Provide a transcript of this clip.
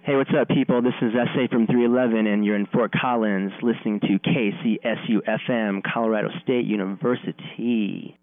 Hey, what's up, people? This is SA from 311, and you're in Fort Collins listening to KCSU FM, Colorado State University.